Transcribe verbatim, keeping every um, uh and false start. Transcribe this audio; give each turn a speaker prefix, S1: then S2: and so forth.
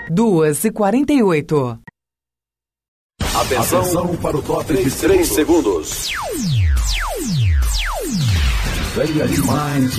S1: duas e quarenta e oito.
S2: Atenção, Atenção para o top de três segundos. Venha demais.